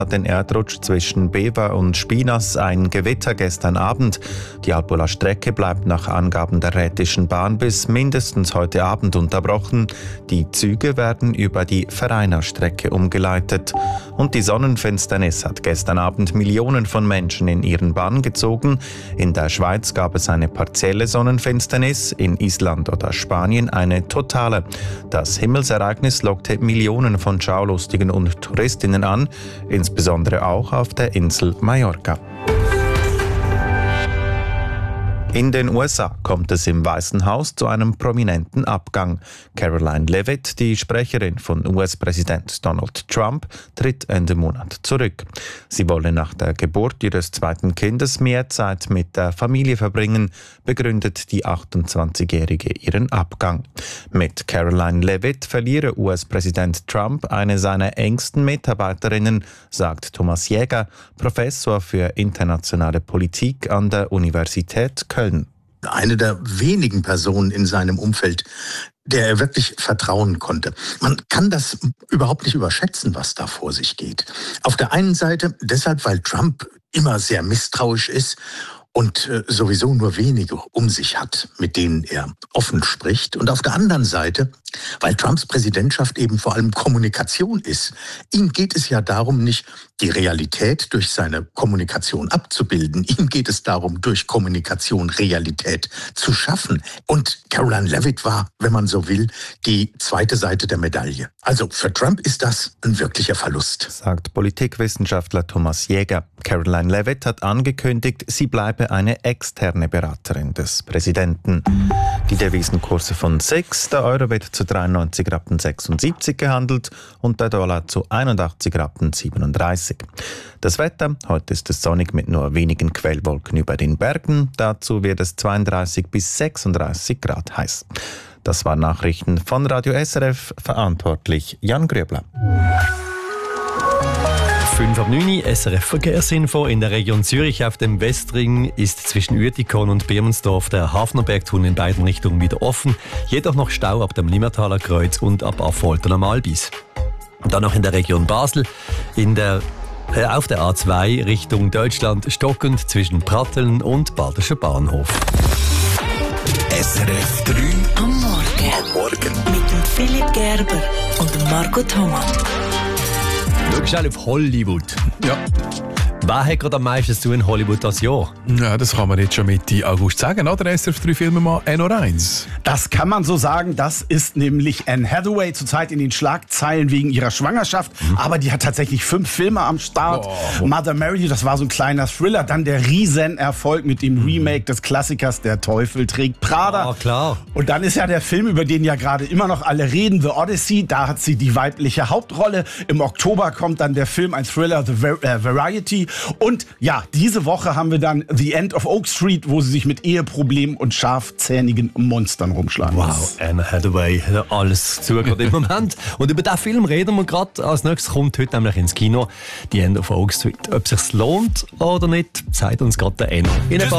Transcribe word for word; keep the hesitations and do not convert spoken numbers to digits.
den Erdrutsch zwischen Bever und Spinas ein Gewitter gestern Abend. Die Albula-Strecke bleibt nach Angaben der Rhätischen Bahn bis mindestens heute Abend unterbrochen. Die Züge werden über die Vereiner-Strecke umgeleitet. Und die Sonnenfinsternis hat gestern Abend Millionen von Menschen in ihren Bann gezogen. In der Schweiz gab es eine partielle Sonnenfinsternis, in Island oder Spanien eine totale. Das Himmelsereignis lockte Millionen von Schaulustigen und Touristinnen an, insbesondere auch auf der Insel Mallorca. In den U S A kommt es im Weißen Haus zu einem prominenten Abgang. Caroline Leavitt, die Sprecherin von U S-Präsident Donald Trump, tritt Ende Monat zurück. Sie wolle nach der Geburt ihres zweiten Kindes mehr Zeit mit der Familie verbringen, begründet die achtundzwanzigjährige ihren Abgang. Mit Caroline Leavitt verliere U S-Präsident Trump eine seiner engsten Mitarbeiterinnen, sagt Thomas Jäger, Professor für internationale Politik an der Universität Köln. Eine der wenigen Personen in seinem Umfeld, der er wirklich vertrauen konnte. Man kann das überhaupt nicht überschätzen, was da vor sich geht. Auf der einen Seite deshalb, weil Trump immer sehr misstrauisch ist und äh, sowieso nur wenige um sich hat, mit denen er offen spricht. Und auf der anderen Seite, weil Trumps Präsidentschaft eben vor allem Kommunikation ist. Ihm geht es ja darum, nicht die Realität durch seine Kommunikation abzubilden. Ihm geht es darum, durch Kommunikation Realität zu schaffen. Und Caroline Leavitt war, wenn man so will, die zweite Seite der Medaille. Also für Trump ist das ein wirklicher Verlust, sagt Politikwissenschaftler Thomas Jäger. Caroline Leavitt hat angekündigt, sie bleibe eine externe Beraterin des Präsidenten. Die Devisenkurse von sechs, der Euro wird zu dreiundneunzig Rappen sechsundsiebzig gehandelt und der Dollar zu einundachtzig Rappen siebenunddreißig. Das Wetter, heute ist es sonnig mit nur wenigen Quellwolken über den Bergen. Dazu wird es zweiunddreißig bis sechsunddreißig Grad heiß. Das waren Nachrichten von Radio S R F, verantwortlich Jan Grübler. fünf ab neun, S R F Verkehrsinfo. In der Region Zürich auf dem Westring ist zwischen Uetikon und Birmensdorf der Hafnerbergtunnel in beiden Richtungen wieder offen. Jedoch noch Stau ab dem Limmertaler Kreuz und ab Affolter am Albis. Dann noch in der Region Basel. In der, äh, auf der A zwei Richtung Deutschland stockend zwischen Pratteln und Badischer Bahnhof. S R F drei am Morgen. Am Morgen. Mit dem Philipp Gerber und dem Marco Thomas. Schau schnell auf Hollywood. Ja. Wer hat gerade am meisten zu tun in Hollywood das Jahr? Ja, das kann man jetzt schon Mitte August sagen, oder? S R F drei Filme N O eins. Das kann man so sagen. Das ist nämlich Anne Hathaway zurzeit in den Schlagzeilen wegen ihrer Schwangerschaft. Mhm. Aber die hat tatsächlich fünf Filme am Start. Oh. Mother Mary, das war so ein kleiner Thriller. Dann der Riesenerfolg mit dem Remake des Klassikers Der Teufel trägt Prada. Ah, klar. Und dann ist ja der Film, über den ja gerade immer noch alle reden, The Odyssey. Da hat sie die weibliche Hauptrolle. Im Oktober kommt dann der Film, ein Thriller, The Variety. Und ja, diese Woche haben wir dann The End of Oak Street, wo sie sich mit Eheproblemen und scharfzähnigen Monstern rumschlagen. Wow, Anne Hathaway, alles zu gerade im Moment. Und über diesen Film reden wir gerade. Als nächstes kommt heute nämlich ins Kino The End of Oak Street. Ob es sich lohnt oder nicht, zeigt uns gerade der Enno.